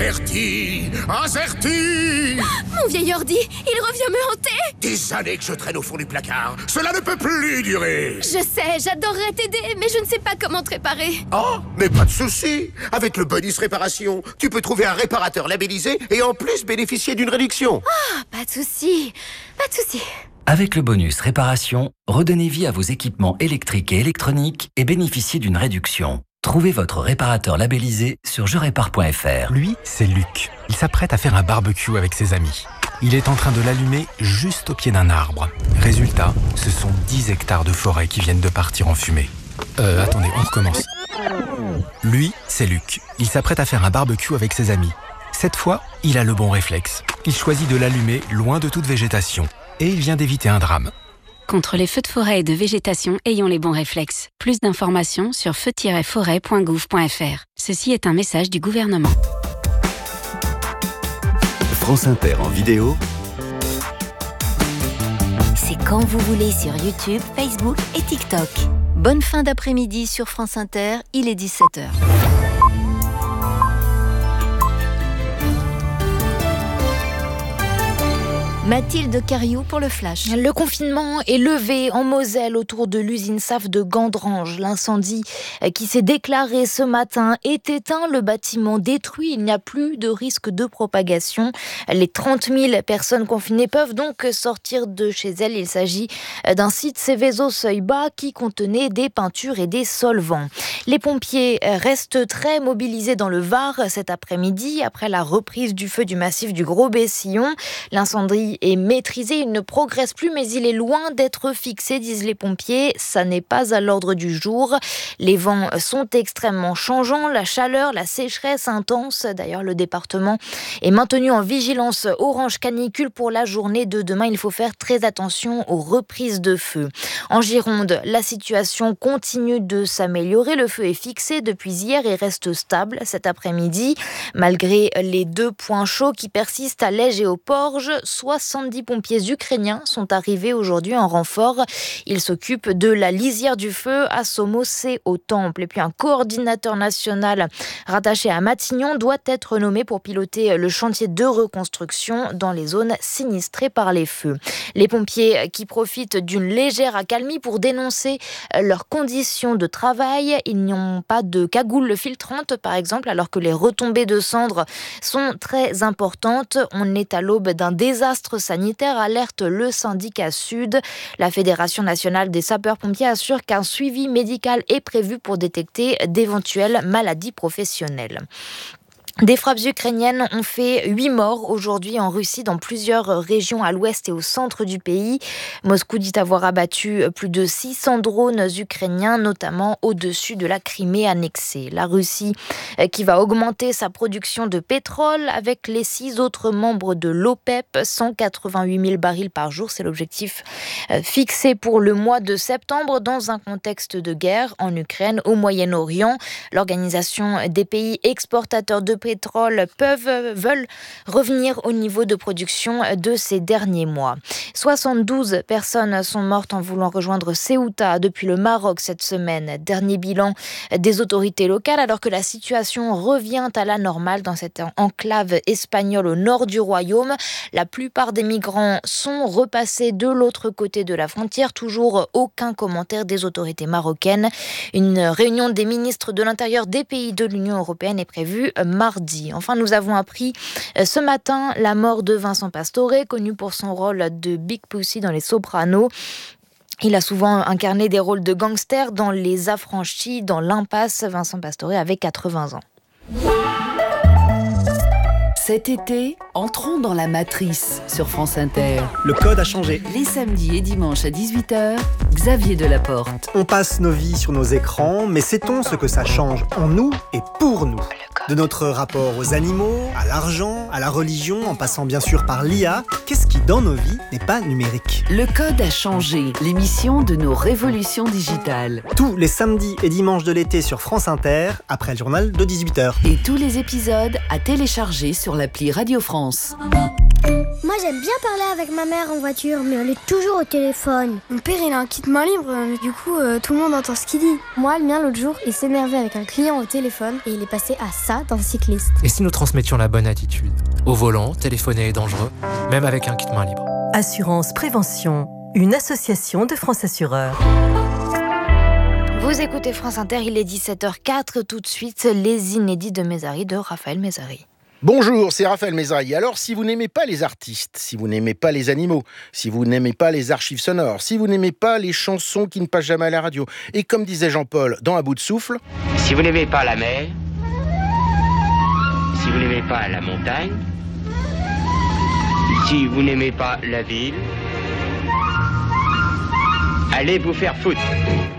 Averti! Averti! Mon vieil ordi, il revient me hanter! Des années que je traîne au fond du placard. Cela ne peut plus durer. Je sais, j'adorerais t'aider, mais je ne sais pas comment te réparer. Oh, mais pas de souci. Avec le bonus réparation, tu peux trouver un réparateur labellisé et en plus bénéficier d'une réduction. Ah, pas de souci, pas de souci. Avec le bonus réparation, redonnez vie à vos équipements électriques et électroniques et bénéficiez d'une réduction. Trouvez votre réparateur labellisé sur jerépare.fr. Lui, c'est Luc. Il s'apprête à faire un barbecue avec ses amis. Il est en train de l'allumer juste au pied d'un arbre. Résultat, ce sont 10 hectares de forêt qui viennent de partir en fumée. Attendez, on recommence. Lui, c'est Luc. Il s'apprête à faire un barbecue avec ses amis. Cette fois, il a le bon réflexe. Il choisit de l'allumer loin de toute végétation. Et il vient d'éviter un drame. Contre les feux de forêt et de végétation, ayons les bons réflexes. Plus d'informations sur feu-forêt.gouv.fr. Ceci est un message du gouvernement. France Inter en vidéo. C'est quand vous voulez sur YouTube, Facebook et TikTok. Bonne fin d'après-midi sur France Inter, il est 17h. Mathilde Cariou pour le Flash. Le confinement est levé en Moselle autour de l'usine SAF de Gandrange. L'incendie qui s'est déclaré ce matin est éteint, le bâtiment détruit. Il n'y a plus de risque de propagation. Les 30 000 personnes confinées peuvent donc sortir de chez elles. Il s'agit d'un site Céveso-Seuil-Bas qui contenait des peintures et des solvants. Les pompiers restent très mobilisés dans le Var cet après-midi après la reprise du feu du massif du Gros-Bessillon. L'incendie est maîtrisé, il ne progresse plus, mais il est loin d'être fixé, disent les pompiers. Ça n'est pas à l'ordre du jour. Les vents sont extrêmement changeants, la chaleur, la sécheresse intense. D'ailleurs, le département est maintenu en vigilance orange canicule pour la journée de demain. Il faut faire très attention aux reprises de feu. En Gironde, la situation continue de s'améliorer. Le feu est fixé depuis hier et reste stable cet après-midi. Malgré les 2 points chauds qui persistent à Lège et aux Porges, 70 pompiers ukrainiens sont arrivés aujourd'hui en renfort. Ils s'occupent de la lisière du feu à Somos et au Temple. Et puis un coordinateur national rattaché à Matignon doit être nommé pour piloter le chantier de reconstruction dans les zones sinistrées par les feux. Les pompiers qui profitent d'une légère accalmie pour dénoncer leurs conditions de travail. Ils n'ont pas de cagoule filtrante, par exemple, alors que les retombées de cendres sont très importantes. On est à l'aube d'un désastre sanitaire, alerte le syndicat Sud. La Fédération nationale des sapeurs-pompiers assure qu'un suivi médical est prévu pour détecter d'éventuelles maladies professionnelles. Des frappes ukrainiennes ont fait 8 morts aujourd'hui en Russie dans plusieurs régions à l'ouest et au centre du pays. Moscou dit avoir abattu plus de 600 drones ukrainiens, notamment au-dessus de la Crimée annexée. La Russie qui va augmenter sa production de pétrole avec les 6 autres membres de l'OPEP, 188 000 barils par jour. C'est l'objectif fixé pour le mois de septembre dans un contexte de guerre en Ukraine, au Moyen-Orient. L'Organisation des pays exportateurs de pétrole veulent revenir au niveau de production de ces derniers mois. 72 personnes sont mortes en voulant rejoindre Ceuta depuis le Maroc cette semaine. Dernier bilan des autorités locales alors que la situation revient à la normale dans cette enclave espagnole au nord du royaume. La plupart des migrants sont repassés de l'autre côté de la frontière. Toujours aucun commentaire des autorités marocaines. Une réunion des ministres de l'Intérieur des pays de l'Union européenne est prévue mardi. Enfin, nous avons appris ce matin la mort de Vincent Pastore, connu pour son rôle de Big Pussy dans Les Sopranos. Il a souvent incarné des rôles de gangster dans Les Affranchis, dans L'Impasse. Vincent Pastore avait 80 ans. Cet été, entrons dans la matrice sur France Inter. Le code a changé. Les samedis et dimanches à 18h, Xavier Delaporte. On passe nos vies sur nos écrans, mais sait-on ce que ça change en nous et pour nous ? De notre rapport aux animaux, à l'argent, à la religion, en passant bien sûr par l'IA, qu'est-ce qui dans nos vies n'est pas numérique ? Le code a changé, l'émission de nos révolutions digitales. Tous les samedis et dimanches de l'été sur France Inter, après le journal de 18h. Et tous les épisodes à télécharger sur l'appli Radio France. Moi j'aime bien parler avec ma mère en voiture, mais elle est toujours au téléphone. Mon père il a un kit main libre, mais du coup tout le monde entend ce qu'il dit. Moi le mien l'autre jour il s'énervait avec un client au téléphone et il est passé à ça. ça dans Cycliste. Et si nous transmettions la bonne attitude? Au volant, téléphoner est dangereux, même avec un kit main libre. Assurance Prévention, une association de France Assureurs. Vous écoutez France Inter, il est 17h04. Tout de suite, les inédits de Mézari de Raphaël Mézari. Bonjour, c'est Raphaël Mézari. Alors, si vous n'aimez pas les artistes, si vous n'aimez pas les animaux, si vous n'aimez pas les archives sonores, si vous n'aimez pas les chansons qui ne passent jamais à la radio, et comme disait Jean-Paul dans À bout de souffle... Si vous n'aimez pas la mer, si vous n'aimez pas la montagne, si vous n'aimez pas la ville, allez vous faire foutre.